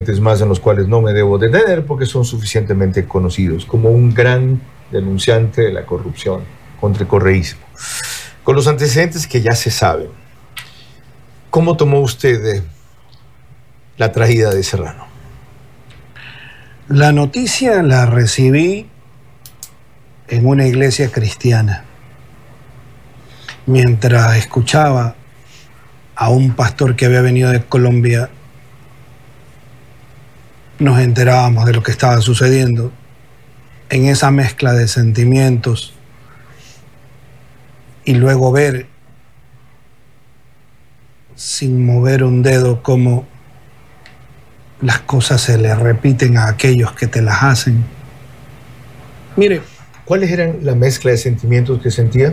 antecedentes más en los cuales no me debo detener porque son suficientemente conocidos, como un gran denunciante de la corrupción contra el correísmo. Con los antecedentes que ya se saben, ¿cómo tomó usted la traída de Serrano? La noticia la recibí en una iglesia cristiana, mientras escuchaba a un pastor que había venido de Colombia. Nos enterábamos de lo que estaba sucediendo. En esa mezcla de sentimientos y luego ver sin mover un dedo cómo las cosas se le repiten a aquellos que te las hacen. Mire, ¿cuáles eran la mezcla de sentimientos que sentía?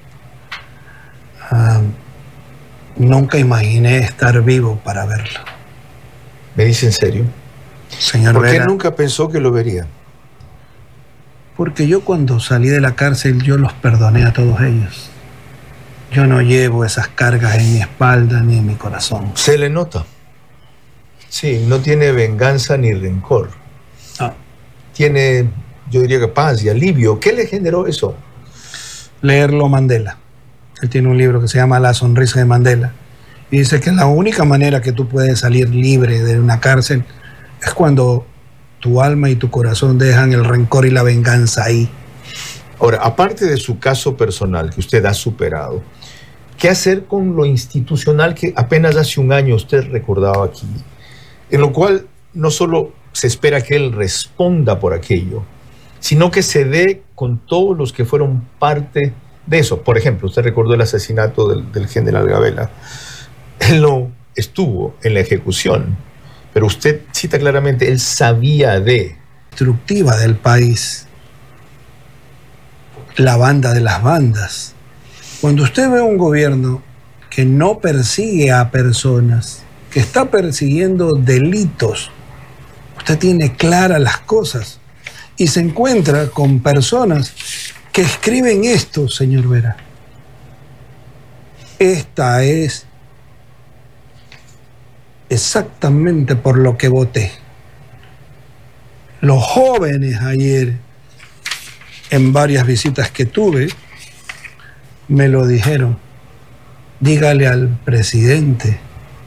Nunca imaginé estar vivo para verlo. ¿Me dice en serio? Señor ¿Por qué Vera, nunca pensó que lo vería? porque yo cuando salí de la cárcel yo los perdoné a todos ellos. Yo no llevo esas cargas en mi espalda ni en mi corazón. Se le nota. Sí, no tiene venganza ni rencor. Tiene, yo diría que paz y alivio. ¿Qué le generó eso? Leerlo Mandela. Él tiene un libro que se llama La sonrisa de Mandela. Y dice que la única manera que tú puedes salir libre de una cárcel es cuando tu alma y tu corazón dejan el rencor y la venganza ahí. Ahora, aparte de su caso personal que usted ha superado, ¿qué hacer con lo institucional que apenas hace un año usted recordaba aquí? En lo cual no solo se espera que él responda por aquello, sino que se dé con todos los que fueron parte de eso. Por ejemplo, usted recordó el asesinato del general Gabela. Él no estuvo en la ejecución, pero usted cita claramente, él sabía de... Destructiva del país. La banda de las bandas. Cuando usted ve un gobierno que no persigue a personas, que está persiguiendo delitos, usted tiene claras las cosas y se encuentra con personas que escriben esto, señor Vera. Esta es exactamente por lo que voté. Los jóvenes ayer, en varias visitas que tuve, me lo dijeron. Dígale al presidente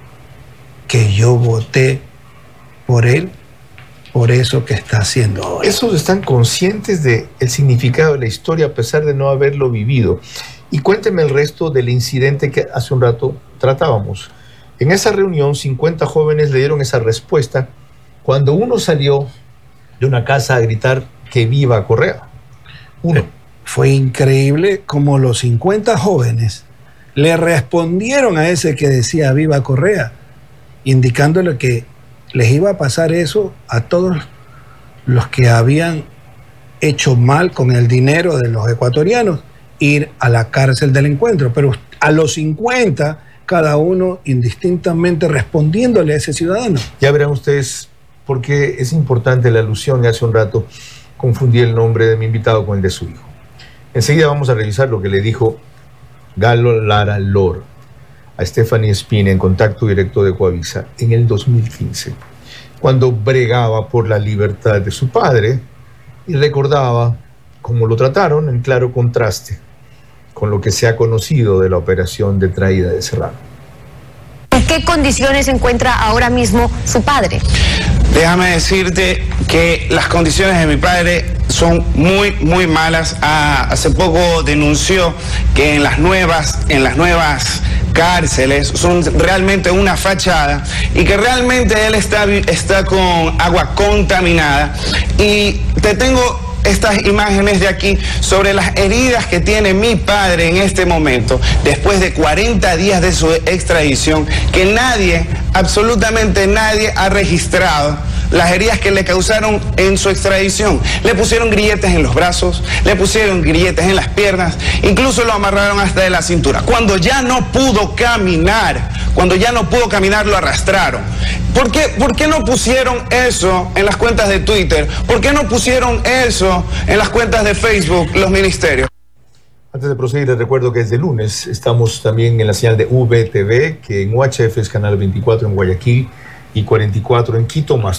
que yo voté por él, por eso que está haciendo ahora. Esos están conscientes del significado de la historia a pesar de no haberlo vivido. Y cuénteme el resto del incidente que hace un rato tratábamos. En esa reunión, 50 jóvenes le dieron esa respuesta cuando uno salió de una casa a gritar que viva Correa. Uno. Fue increíble como los 50 jóvenes le respondieron a ese que decía viva Correa, indicándole que les iba a pasar eso a todos los que habían hecho mal con el dinero de los ecuatorianos, ir a la cárcel del encuentro. Pero a los 50, cada uno indistintamente respondiéndole a ese ciudadano. Ya verán ustedes por qué es importante la alusión. Hace un rato confundí el nombre de mi invitado con el de su hijo. Enseguida vamos a revisar lo que le dijo Galo Lara Lor a Stephanie Espina en contacto directo de Coavisa en el 2015, cuando bregaba por la libertad de su padre y recordaba cómo lo trataron en claro contraste con lo que se ha conocido de la operación de traída de Serrano. ¿En qué condiciones se encuentra ahora mismo su padre? Déjame decirte que las condiciones de mi padre son muy, muy malas. Hace poco denunció que en las nuevas cárceles son realmente una fachada y que realmente él está con agua contaminada. Y te tengo estas imágenes de aquí sobre las heridas que tiene mi padre en este momento, después de 40 días de su extradición, que nadie, absolutamente nadie ha registrado las heridas que le causaron en su extradición. Le pusieron grilletes en los brazos, le pusieron grilletes en las piernas, incluso lo amarraron hasta de la cintura. Cuando ya no pudo caminar, lo arrastraron. ¿Por qué no pusieron eso en las cuentas de Twitter? ¿Por qué no pusieron eso en las cuentas de Facebook los ministerios? Antes de proseguir, les recuerdo que desde lunes estamos también en la señal de VTV, que en UHF es canal 24 en Guayaquil y 44 en Quito, más